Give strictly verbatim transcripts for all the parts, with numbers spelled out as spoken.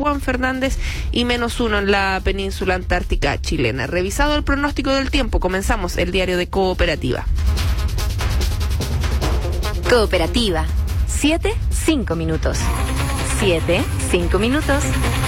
Juan Fernández y menos uno en la península antártica chilena. Revisado el pronóstico del tiempo, comenzamos el diario de Cooperativa. Cooperativa. Siete, cinco minutos. Siete, cinco minutos.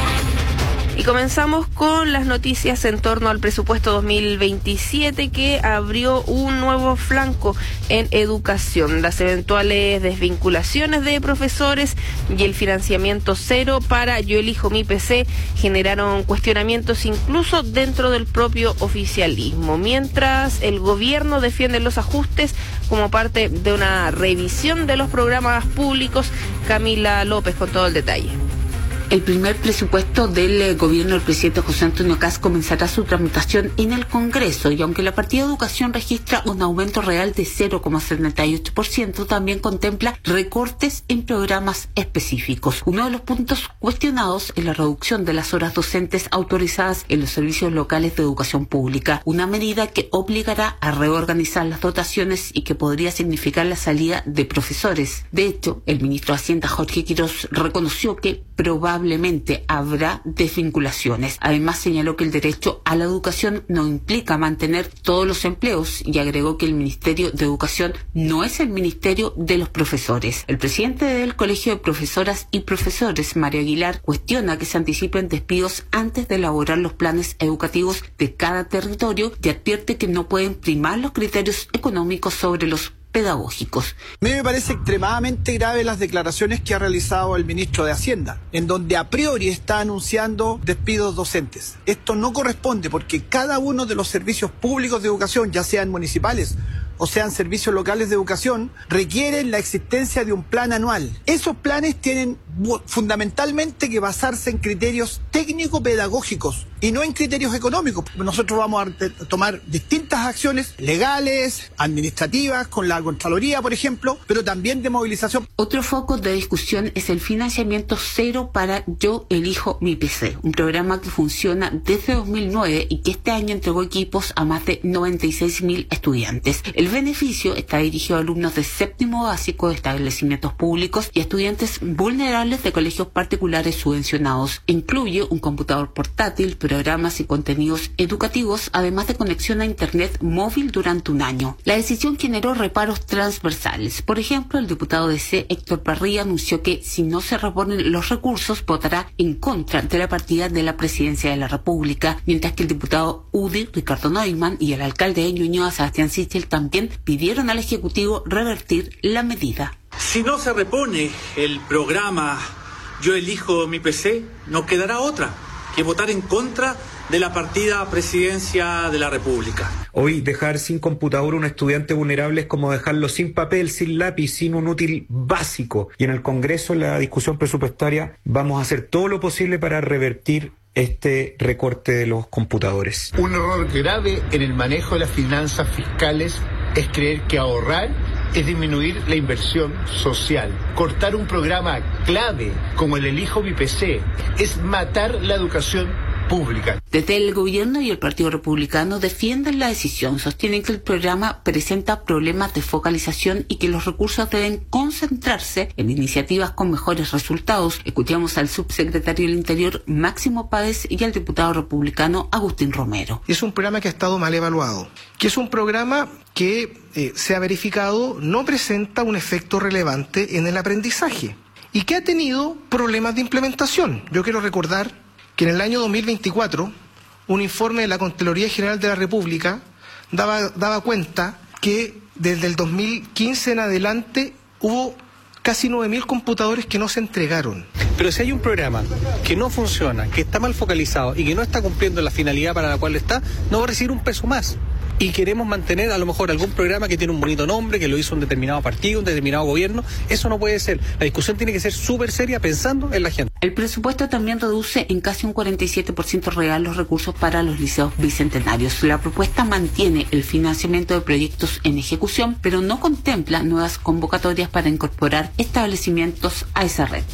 Y comenzamos con las noticias en torno al presupuesto dos mil veintisiete, que abrió un nuevo flanco en educación. Las eventuales desvinculaciones de profesores y el financiamiento cero para Yo Elijo Mi P C generaron cuestionamientos incluso dentro del propio oficialismo. Mientras el gobierno defiende los ajustes como parte de una revisión de los programas públicos, Camila López con todo el detalle. El primer presupuesto del gobierno del presidente José Antonio Kast comenzará su tramitación en el Congreso, y aunque la partida educación registra un aumento real de cero coma setenta y ocho por ciento, también contempla recortes en programas específicos. Uno de los puntos cuestionados es la reducción de las horas docentes autorizadas en los servicios locales de educación pública, una medida que obligará a reorganizar las dotaciones y que podría significar la salida de profesores. De hecho, el ministro de Hacienda, Jorge Quiroz, reconoció que probablemente Probablemente habrá desvinculaciones. Además, señaló que el derecho a la educación no implica mantener todos los empleos, y agregó que el Ministerio de Educación no es el Ministerio de los profesores. El presidente del Colegio de Profesoras y Profesores, Mario Aguilar, cuestiona que se anticipen despidos antes de elaborar los planes educativos de cada territorio y advierte que no pueden primar los criterios económicos sobre los pedagógicos. A mí me parece extremadamente grave las declaraciones que ha realizado el ministro de Hacienda, en donde a priori está anunciando despidos docentes. Esto no corresponde, porque cada uno de los servicios públicos de educación, ya sean municipales o sean servicios locales de educación, requieren la existencia de un plan anual. Esos planes tienen fundamentalmente que basarse en criterios técnico-pedagógicos y no en criterios económicos. Nosotros vamos a tomar distintas acciones legales, administrativas, con la Contraloría, por ejemplo, pero también de movilización. Otro foco de discusión es el financiamiento cero para Yo Elijo Mi P C, un programa que funciona desde dos mil nueve y que este año entregó equipos a más de noventa y seis mil estudiantes. El beneficio está dirigido a alumnos de séptimo básico de establecimientos públicos y estudiantes vulnerables de colegios particulares subvencionados. Incluye un computador portátil, programas y contenidos educativos, además de conexión a internet móvil durante un año. La decisión generó reparos transversales. Por ejemplo, el diputado de C, Héctor Parrilla, anunció que si no se reponen los recursos, votará en contra de la partida de la Presidencia de la República, mientras que el diputado U D I, Ricardo Neumann, y el alcalde de Ñuñoa, Sebastián Sichel, también pidieron al Ejecutivo revertir la medida. Si no se repone el programa Yo Elijo Mi P C, no quedará otra que votar en contra de la partida Presidencia de la República. Hoy dejar sin computador a un estudiante vulnerable es como dejarlo sin papel, sin lápiz, sin un útil básico. Y en el Congreso, en la discusión presupuestaria, vamos a hacer todo lo posible para revertir este recorte de los computadores. Un error grave en el manejo de las finanzas fiscales es creer que ahorrar es disminuir la inversión social. Cortar un programa clave como el Elijo Mi P C es matar la educación pública. Desde el gobierno y el Partido Republicano defienden la decisión. Sostienen que el programa presenta problemas de focalización y que los recursos deben concentrarse en iniciativas con mejores resultados. Escuchamos al subsecretario del Interior, Máximo Páez, y al diputado republicano Agustín Romero. Es un programa que ha estado mal evaluado, que es un programa que eh, se ha verificado no presenta un efecto relevante en el aprendizaje y que ha tenido problemas de implementación. Yo quiero recordar que en el año dos mil veinticuatro un informe de la Contraloría General de la República daba, daba cuenta que desde el dos mil quince en adelante hubo casi nueve mil computadores que no se entregaron. Pero si hay un programa que no funciona, que está mal focalizado y que no está cumpliendo la finalidad para la cual está, no va a recibir un peso más. Y queremos mantener a lo mejor algún programa que tiene un bonito nombre, que lo hizo un determinado partido, un determinado gobierno. Eso no puede ser. La discusión tiene que ser súper seria pensando en la gente. El presupuesto también reduce en casi un cuarenta y siete por ciento real los recursos para los liceos bicentenarios. La propuesta mantiene el financiamiento de proyectos en ejecución, pero no contempla nuevas convocatorias para incorporar establecimientos a esa red.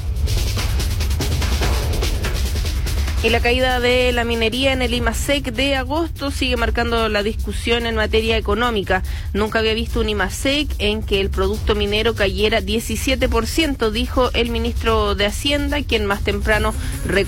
Y la caída de la minería en el IMASEC de agosto sigue marcando la discusión en materia económica. Nunca había visto un IMASEC en que el producto minero cayera diecisiete por ciento, dijo el ministro de Hacienda, quien más temprano recordó